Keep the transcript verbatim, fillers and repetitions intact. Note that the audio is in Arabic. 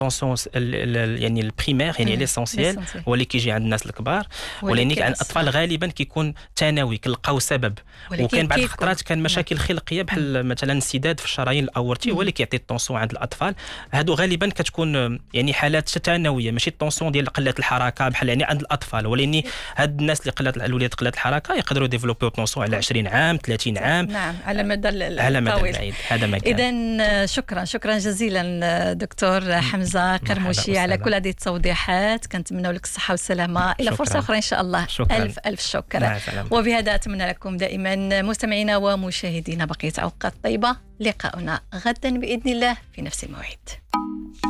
طونسيون يعني البريمير يعني ليسونسيال هو اللي كيجي عند الناس الكبار، ولكن عند الاطفال غالبا كيكون ثانوي كنلقاو سبب. وكان بعض الخطرات كان مشاكل خلقيه بحال مثلا انسداد في الشرايين الاورطي هو اللي كيعطي الطونسيون عند الاطفال. هادو غالبا كتكون يعني حالات ثانويه ماشي الطونسيون ديال قله الحركه بحال يعني عند الاطفال، ولكن هاد الناس اللي قلات الوليدات قلات الحركه يقدروا ديفلوبيو طونسيون على عشرين عام ثلاثين عام. نعم على مدى على مدى البعيد. هذا ما كان. اذا شكرا شكرا جزيلا دكتور حمزه كرموشي على كل هذه التوضيحات. كنتمنى لك الصحه والسلامه. الى فرصه اخرى ان شاء الله. شكرا. الف الف شكر. وبهذا اتمنى لكم دائما مستمعينا ومشاهدينا بقيه اوقات طيبه. لقاؤنا غدا باذن الله في نفس الموعد.